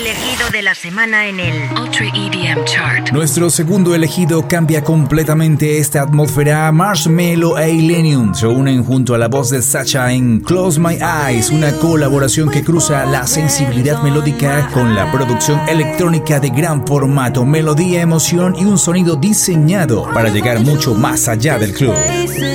elegido de la semana en el Ultra EDM Chart. Nuestro segundo elegido cambia completamente esta atmósfera. Marshmello e Illenium se unen junto a la voz de Sacha en Close My Eyes, una colaboración que cruza la sensibilidad melódica con la producción electrónica de gran formato, melodía, emoción y un sonido diseñado para llegar mucho más allá del club.